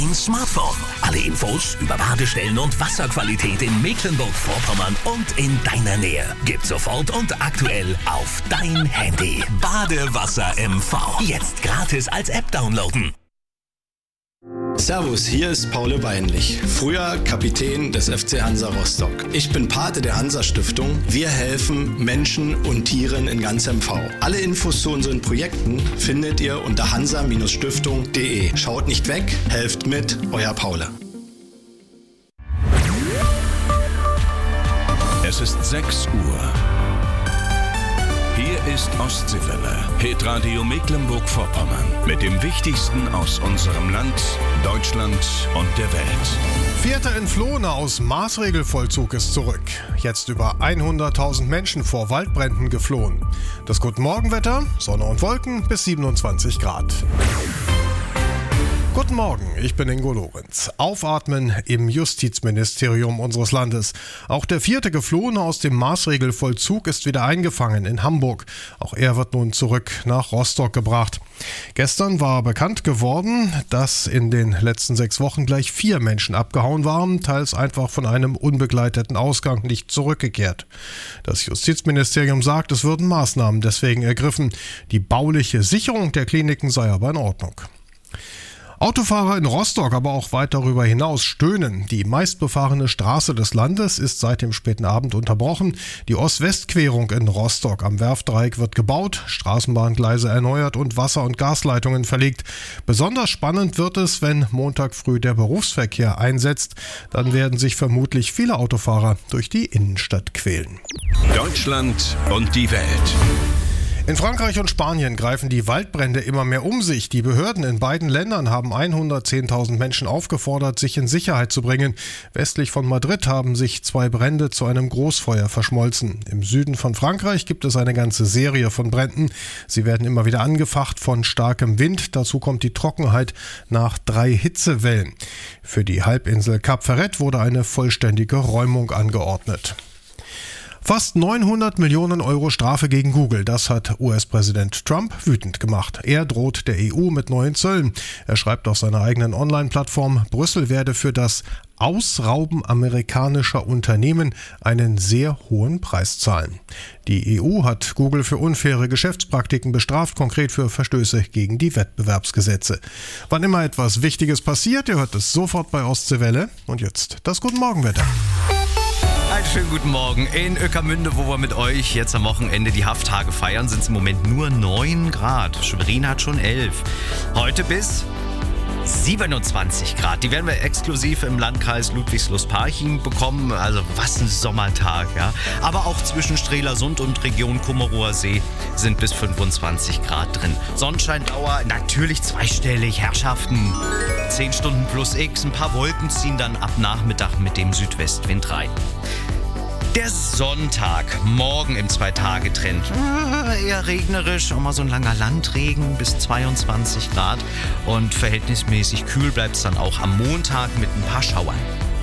ins Smartphone. Alle Infos über Badestellen und Wasserqualität in Mecklenburg-Vorpommern und in deiner Nähe gibt's sofort und aktuell auf dein Handy. Badewasser MV. Jetzt gratis als App downloaden. Servus, hier ist Paul Weinlich, früher Kapitän des FC Hansa Rostock. Ich bin Pate der Hansa-Stiftung. Wir helfen Menschen und Tieren in ganz MV. Alle Infos zu unseren Projekten findet ihr unter hansa-stiftung.de. Schaut nicht weg, helft mit, euer Paul. Es ist 6 Uhr. Hier ist Ostseewelle, Hitradio Mecklenburg-Vorpommern. Mit dem Wichtigsten aus unserem Land, Deutschland und der Welt. Vierter Entflohener aus Maßregelvollzug ist zurück. Jetzt über 100.000 Menschen vor Waldbränden geflohen. Das Guten Morgenwetter, Sonne und Wolken bis 27 Grad. Guten Morgen, ich bin Ingo Lorenz. Aufatmen im Justizministerium unseres Landes. Auch der vierte Geflohene aus dem Maßregelvollzug ist wieder eingefangen in Hamburg. Auch er wird nun zurück nach Rostock gebracht. Gestern war bekannt geworden, dass in den letzten 6 Wochen gleich 4 Menschen abgehauen waren, teils einfach von einem unbegleiteten Ausgang nicht zurückgekehrt. Das Justizministerium sagt, es würden Maßnahmen deswegen ergriffen. Die bauliche Sicherung der Kliniken sei aber in Ordnung. Autofahrer in Rostock, aber auch weit darüber hinaus stöhnen. Die meistbefahrene Straße des Landes ist seit dem späten Abend unterbrochen. Die Ost-West-Querung in Rostock am Werftdreieck wird gebaut, Straßenbahngleise erneuert und Wasser- und Gasleitungen verlegt. Besonders spannend wird es, wenn Montag früh der Berufsverkehr einsetzt. Dann werden sich vermutlich viele Autofahrer durch die Innenstadt quälen. Deutschland und die Welt. In Frankreich und Spanien greifen die Waldbrände immer mehr um sich. Die Behörden in beiden Ländern haben 110.000 Menschen aufgefordert, sich in Sicherheit zu bringen. Westlich von Madrid haben sich 2 Brände zu einem Großfeuer verschmolzen. Im Süden von Frankreich gibt es eine ganze Serie von Bränden. Sie werden immer wieder angefacht von starkem Wind. Dazu kommt die Trockenheit nach 3 Hitzewellen. Für die Halbinsel Cap Ferret wurde eine vollständige Räumung angeordnet. Fast 900 Millionen Euro Strafe gegen Google, das hat US-Präsident Trump wütend gemacht. Er droht der EU mit neuen Zöllen. Er schreibt auf seiner eigenen Online-Plattform, Brüssel werde für das Ausrauben amerikanischer Unternehmen einen sehr hohen Preis zahlen. Die EU hat Google für unfaire Geschäftspraktiken bestraft, konkret für Verstöße gegen die Wettbewerbsgesetze. Wann immer etwas Wichtiges passiert, ihr hört es sofort bei Ostseewelle. Und jetzt das Guten Morgenwetter. Einen schönen guten Morgen. In Ueckermünde, wo wir mit euch jetzt am Wochenende die Hafttage feiern, sind es im Moment nur 9 Grad. Schwerin hat schon 11. Heute bis 27 Grad. Die werden wir exklusiv im Landkreis Ludwigslust-Parchim bekommen. Also was ein Sommertag, ja. Aber auch zwischen Strelasund und Region Kummerower See sind bis 25 Grad drin. Sonnenscheindauer natürlich zweistellig, Herrschaften. 10 Stunden plus X, ein paar Wolken ziehen dann ab Nachmittag mit dem Südwestwind rein. Der Sonntag, morgen im 2-Tage-Trend. Eher regnerisch, auch mal so ein langer Landregen bis 22 Grad. Und verhältnismäßig kühl bleibt es dann auch am Montag mit ein paar Schauern.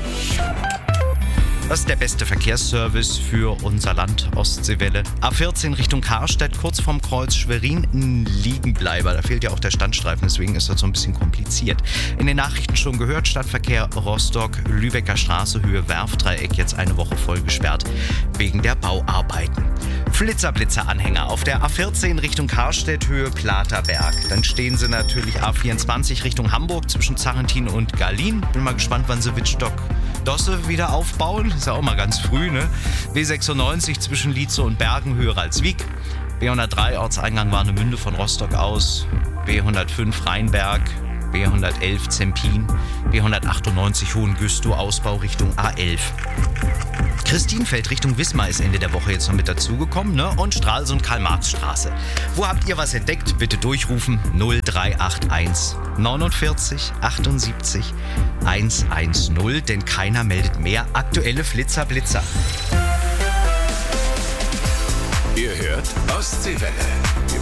Das ist der beste Verkehrsservice für unser Land, Ostseewelle. A14 Richtung Karstedt, kurz vorm Kreuz Schwerin, ein Liegenbleiber. Da fehlt ja auch der Standstreifen, deswegen ist das so ein bisschen kompliziert. In den Nachrichten schon gehört, Stadtverkehr Rostock, Lübecker Straße, Höhe Werftdreieck, jetzt eine Woche voll gesperrt wegen der Bauarbeiten. Flitzer-Blitzer-Anhänger auf der A14 Richtung Karstedt, Höhe Platerberg. Dann stehen sie natürlich A24 Richtung Hamburg zwischen Zarrentin und Garlin. Bin mal gespannt, wann sie Wittstock-Dosse wieder aufbauen. Ist ja auch mal ganz früh, ne? W96 zwischen Lietze und Bergen, Höhe Ralswiek. B103 Ortseingang Warnemünde von Rostock aus. B105 Rheinberg. B111 Zempin. B198 Hohengüstow Ausbau Richtung A11. Christienfeld Richtung Wismar ist Ende der Woche jetzt noch mit dazugekommen, ne? Und Stralsund Karl-Marx-Straße. Wo habt ihr was entdeckt? Bitte durchrufen 0381 49 78 110, denn keiner meldet mehr aktuelle Flitzer-Blitzer. Ihr hört Ostseewelle.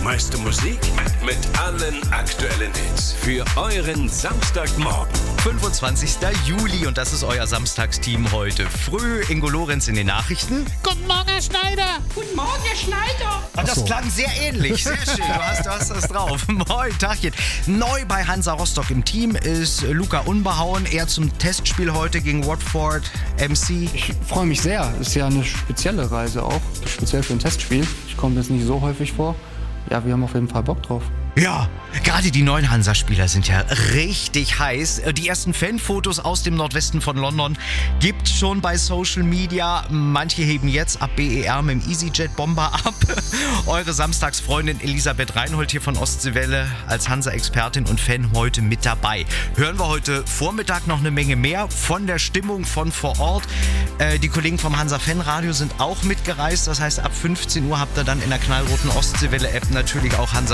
meiste Musik mit allen aktuellen Hits für euren Samstagmorgen. 25. Juli und das ist euer Samstagsteam heute. Früh Ingo Lorenz in den Nachrichten. Guten Morgen, Herr Schneider. Guten Morgen, Herr Schneider. Und das klang sehr ähnlich. Sehr schön. Du hast das drauf. Moin, Tagchen. Neu bei Hansa Rostock im Team ist Luca Unbehauen. Er zum Testspiel heute gegen Watford MC. Ich freue mich sehr. Ist ja eine spezielle Reise auch. Speziell für ein Testspiel. Ich komme jetzt nicht so häufig vor. Ja, wir haben auf jeden Fall Bock drauf. Ja, gerade die neuen Hansa-Spieler sind ja richtig heiß. Die ersten Fanfotos aus dem Nordwesten von London gibt's schon bei Social Media. Manche heben jetzt ab BER mit dem EasyJet-Bomber ab. Eure Samstagsfreundin Elisabeth Reinhold hier von Ostseewelle als Hansa-Expertin und Fan heute mit dabei. Hören wir heute Vormittag noch eine Menge mehr von der Stimmung von vor Ort. Die Kollegen vom Hansa-Fanradio sind auch mitgereist. Das heißt, ab 15 Uhr habt ihr dann in der knallroten Ostseewelle-App natürlich auch Hansa